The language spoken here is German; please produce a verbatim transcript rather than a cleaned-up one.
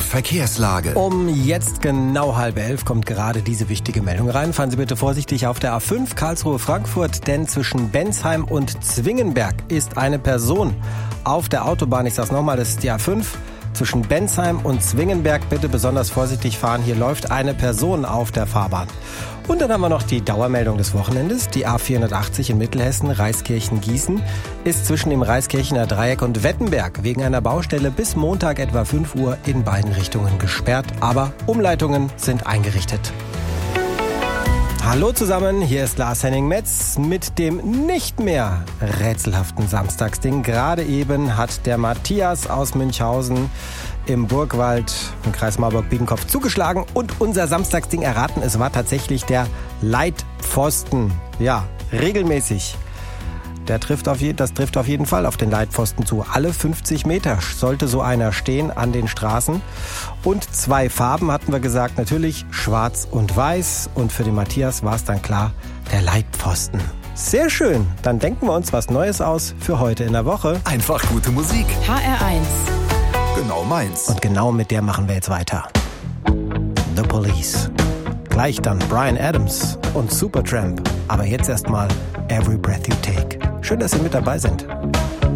Verkehrslage. Um jetzt genau halb elf kommt gerade diese wichtige Meldung rein. Fahren Sie bitte vorsichtig auf der A fünf Karlsruhe-Frankfurt, denn zwischen Bensheim und Zwingenberg ist eine Person auf der Autobahn. Ich sag's nochmal, das ist die A fünf. Zwischen Bensheim und Zwingenberg bitte besonders vorsichtig fahren. Hier läuft eine Person auf der Fahrbahn. Und dann haben wir noch die Dauermeldung des Wochenendes. Die A vierhundertachtzig in Mittelhessen, Reiskirchen-Gießen, ist zwischen dem Reiskirchener Dreieck und Wettenberg wegen einer Baustelle bis Montag etwa fünf Uhr in beiden Richtungen gesperrt. Aber Umleitungen sind eingerichtet. Hallo zusammen, hier ist Lars Henning Metz mit dem nicht mehr rätselhaften Samstagsding. Gerade eben hat der Matthias aus Münchhausen im Burgwald im Kreis Marburg-Biedenkopf zugeschlagen und unser Samstagsding erraten. Es war tatsächlich der Leitpfosten. Ja, regelmäßig. Der trifft auf je, das trifft auf jeden Fall auf den Leitpfosten zu. Alle fünfzig Meter sollte so einer stehen an den Straßen. Und zwei Farben hatten wir gesagt, natürlich schwarz und weiß. Und für den Matthias war es dann klar, der Leitpfosten. Sehr schön, dann denken wir uns was Neues aus für heute in der Woche. Einfach gute Musik. H R eins. Genau meins. Und genau mit der machen wir jetzt weiter. The Police. Gleich dann Bryan Adams und Supertramp. Aber jetzt erstmal Every Breath You Take. Schön, dass Sie mit dabei sind.